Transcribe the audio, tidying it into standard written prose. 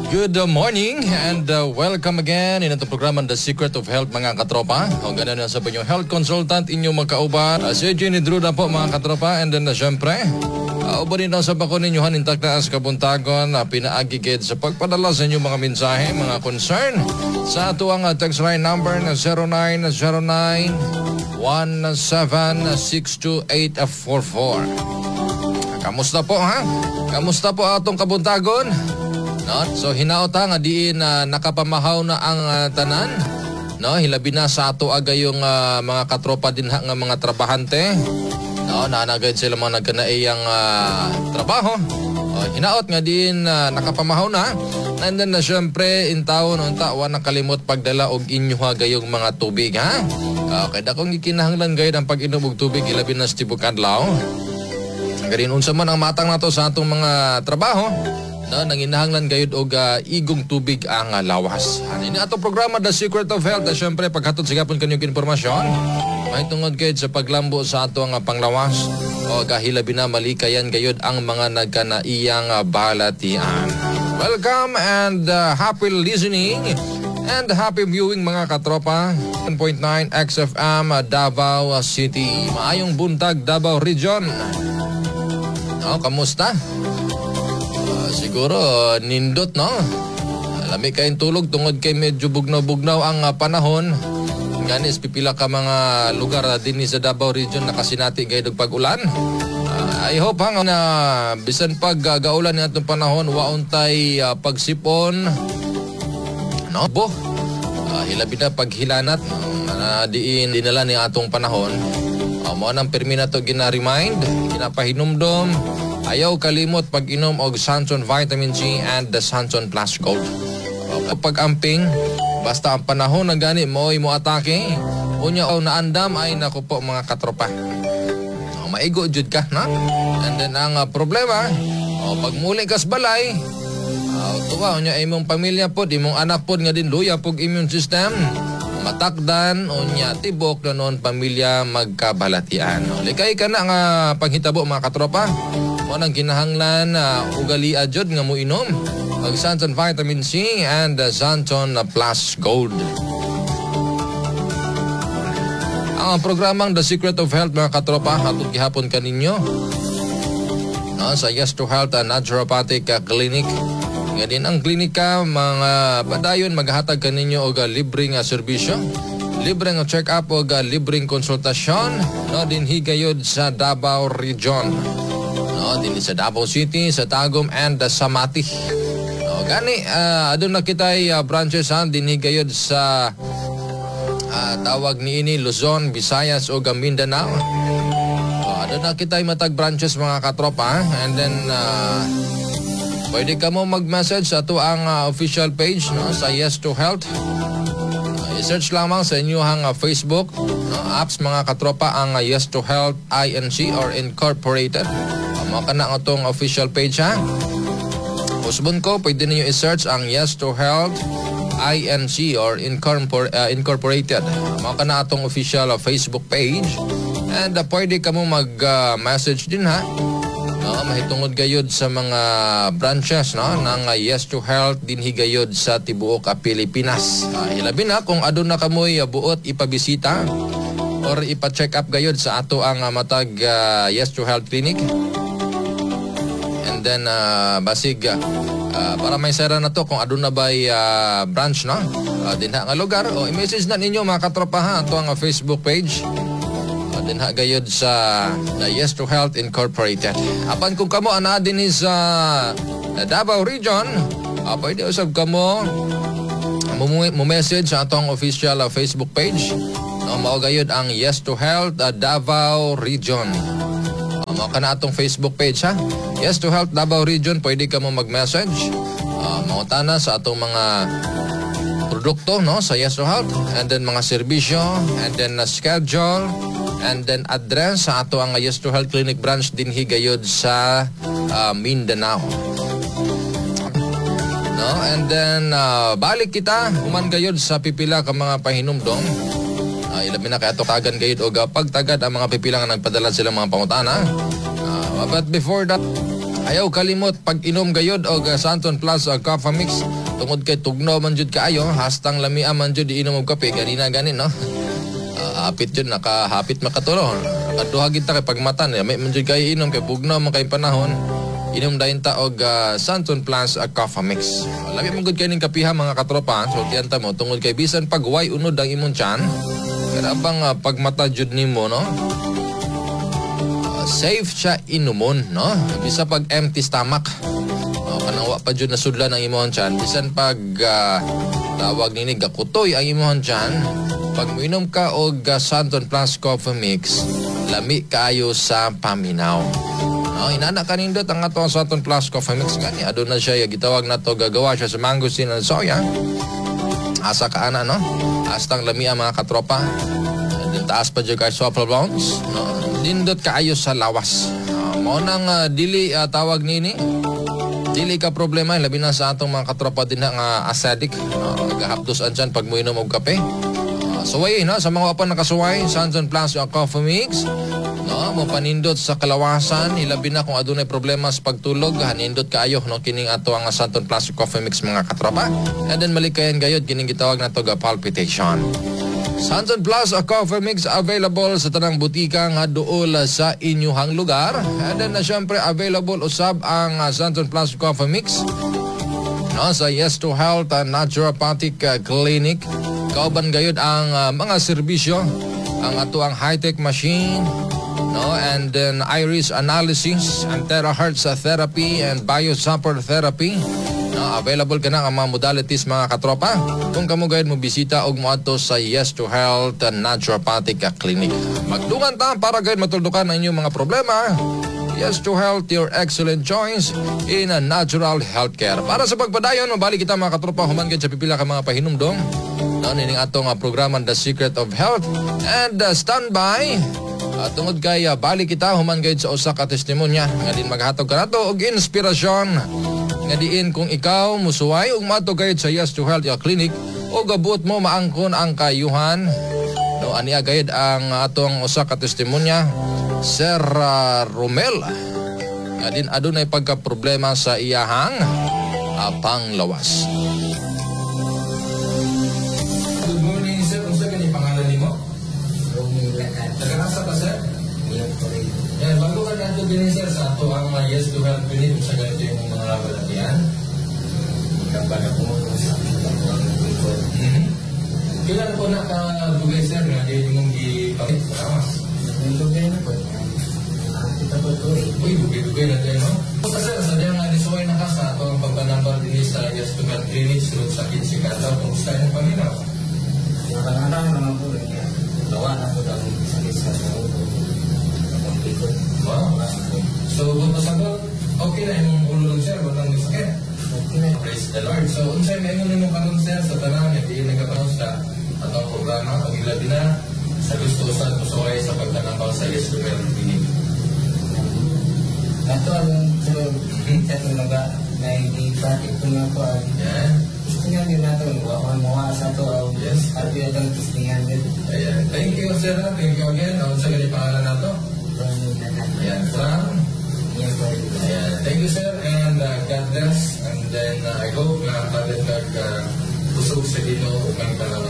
Good morning and welcome again in itong programa The Secret of Health mga katropa. O ganun na sa inyong health consultant inyong magkauban. Si Jenny Drew na po mga katropa, and then syempre ubanin na sa bako ninyo hanintak na as kabuntagon pinaagigid sa pagpadala sa inyong mga mensahe, mga concern sa ato ang text line number na 0909-1762-844. Kamusta po ha? Kamusta po atong kabuntagon? No? So hinaota nga diin nakapamahaw na ang tanan. No, hilabi na sa ato aga yung mga katropa din nga mga trabahante. No, nanagad sila mga nagkanaiyang trabaho. Hinaot nga din nakapamahaw na. And then na syempre in taon unta wa nakalimot pagdala og inyo gayong mga tubig ha. Okay, dakong gikinahanglan gayud ang pag-inom og tubig ilabi na sa tibok adlaw. Garin unsa man ang matang nato sa atong mga trabaho. No, nanginahanglan gayud og igong tubig ang lawas. Ani na atong programa The Secret of Health. Syempre paghatod sa gapon kanyang impormasyon. May tungod gayud sa paglambo sa ato ang panglawas. O gahilabi na malikayan gayud ang mga nagkanaiyang balatian. Welcome and happy listening and happy viewing mga katropa. 1.9 XFM Davao City. Maayong buntag Davao Region. No, kamusta? Siguro nindot no. Lami kayong tulog tungod kay medyo bugnaw-bugnaw ang panahon. Ganis pipila ka mga lugar din sa Davao Region nakasinati gayud og pag-ulan. I hope hang na bisan pag gaulan ni atong panahon wauntay pagsipon. No bo. Hilabi na paghilanat diin dinala ni atong panahon. Mao nang permi na to gina-remind, ginapahinumdom. Ayaw kalimot pag-inom og Santon Vitamin C and the Santon Plus Gold. Pag-amping, basta ang panahon na gani mo'y mo atake, unya o naandam ay naku po mga katropa. Maigo jud ka, na? And then ang problema, pag muli kas balay, tuwa, unya imong pamilya po, imong anak po nga din luya pog immune system. Matakdan, unya tibok na noon pamilya magkabalatian. Likay ka na nga panghitabo mga katropa. Nang kinahanglan ugali adjod nga mo inom ang Santon Vitamin C and Santon Plus Gold. Ang programang The Secret of Health mga katropa hatod gihapon kaninyo sa Yes to Health Naturopathic Clinic. Nga din ang klinika mga padayon maghatag kaninyo og libreng serbisyo, libreng check-up og libreng konsultasyon din higayod sa Davao Region. Din sa Davao City, sa Tagum, and sa Mati. Gani, adun na kita'y branches din higayod sa tawag ni ini Luzon, Visayas o Mindanao. Adun na kita'y matag branches mga katropa. And then, pwede ka mo mag-message sa ito ang official page sa Yes to Health. I-search lamang sa inyong Facebook apps mga katropa ang Yes to Health INC or Incorporated. Mga ka na itong official page ha. Usbon ko, pwede ninyo i-search ang Yes to Health INC or Incorporated. Mga ka na itong official Facebook page. And pwede ka mo mag-message din ha. Mahitungod gayod sa mga branches ng Yes to Health din higayod sa tibuok Pilipinas. Hilabi na kung adun na kamoy buot ipabisita or ipa-check up gayod sa ato ang matag Yes to Health Clinic. And then basig para may sera na to kung adun na ba'y branch din nga lugar o i-message na ninyo mga katropa ha ito ang Facebook page din ha gayod sa Yes to Health Incorporated. Apan kung kamo ana din sa Davao Region, pwede usab kamo mo message sa atong official Facebook page. Mao gayod ang Yes to Health Davao Region. Mao kana atong Facebook page ha. Yes to Health Davao Region, pwede ka mo mag-message. Mautana sa atong mga produkto sa Yes to Health, and then mga serbisyo, and then schedule, and then address sa ato ang Yes to Health Clinic branch din higayod sa Mindanao. And then balik kita human gayod sa pipila ka mga pahinumdom. Ilabi na kaya tagan gayod o pagtagad ang mga pipila nga nagpadala sila mga pangutana. But before that, Ayaw kalimot pag-inom gayod og Santon Plus Coffee Mix. Tungod kay tugnaw man jud kaayo, hastang lamia man jud iinom og kape ganina ganin no. Hapit yun, nakahapit makatulong. Nakaduha gid ta kay pagmatan. May man jud kay inom kay bugnaw man kay panahon. Inom dayon ta og Santon Plus Coffee Mix. Labi mo gud kay ning kapiha mga katropa. So tiyan ta mo tungod kay bisan pag way unod ang imong tiyan. Karabang pagmata jud nimo no. Safe siya inumon no. Bisa pag empty stomach. Kanang wa pa jud nasudlan ang imong tiyan. Bisan pag tawag nini gakutoy ang imong tiyan. Pag minom ka og Santon Plus Coffee Mix, lami kayo sa paminaw. Inana kanindot ang ato Santon Plus Coffee Mix gani aduna siya gitawag nato gagawa siya sa mangosteen and soya. Asa ka ana no? Hastang lami ang mga katropa. Din taas pa jud kay flavonoids. Dindot kaayo sa lawas. Mao nang dili tawag nini. Dili ka problema labi na sa atong mga katropa din nga acidic. Gahapdos anjan pag moinom og kape. Suway no sa mga wapan nakasuway Santon Plus Coffee Mix. No, mo panindot sa kalawasan, ilabi na kung adunay problema sa pagtulog, hanindot kaayo no kining ato ang Santon Plus Coffee Mix mga katropa. And then malikayan gayud kining gitawag nato ga palpitation. Santon Plus Coffee Mix available sa tanang butika nga duol sa inyuhang lugar. And then syempre available usab ang Santon Plus Coffee Mix no sa Yes to Health Naturopathic Clinic. Kauban gayud ang mga serbisyo, ang ato ang high-tech machine, no, and then iris analysis, and terahertz therapy, and biosample therapy. No, available ka na ang mga modalities mga katropa. Kung kamo gayud mo bisita og moadto sa Yes to Health Naturopathic Clinic. Magdungan ta para gayud matuldukan ang inyong mga problema. Yes to Health, your excellent choice in a natural healthcare. Para sa pagpadayon, mabalik kita mga katropa, human sa pipila ka mga pahinumdong. Nining atong programa The Secret of Health. And standby, tungod kay balik kita, human sa usa ka testimonya. Nga din maghatag ka nato og inspirasyon. Nga diin kung ikaw musuway ug matog gayud sa Yes to Health Clinic o gabot mo maangkon ang kayuhan. No, aniya gayud ang atong usa ka testimonya. Sir Romel, nga din adunay pagka-problema sa iyahang panglawas. Good morning, sir. Unsa gani pangalan nimo? Romel. Taga-asa ka, sir? Romel. Yan, bago ka nato din, sir, sa ato ang Yes to Health Clinic, unsa ganito yung mga balatian? Kapan ako mo sa likod. Kailan po nakabugay, sir, nga di mong gipakit sa kawas? Nilugay na po. Kita po ito eh. Uy, bugay-bugay na tayo, no? So, sir, sa diyan nga nisuway na ka sa ato ang pagpanambal din sa Yes to Health Clinic, sunod sa 15 ka daw, kung gusto yung paminaw. Nakangarang naman po rin yan. Lawa na po ang sakit sa ulo. Ang likod. Wow. So, kung pasabot, okay na yung ulo ng sir, batang may sakit. Okay na. Praise the Lord. So, unsay may mo karon sir sa tanan nga di nagkaroon sa atong programa o ilabi na sa gusto sa kusuway sa pagtanambal sa Yes to Health Clinic. Ito ang tulog. Ito naga na hindi praktik ko nga po. Yan. Testingan din nato. Mga sa ito. Yes. At yun ang testingan din. Ayan. Thank you sir. Thank you again. Unsa gani pangalan nato? Romel. Ayan. From? Yan po. Ayan. Thank you sir and God bless. And then I hope na talit kag busog sa Ginoo ug kang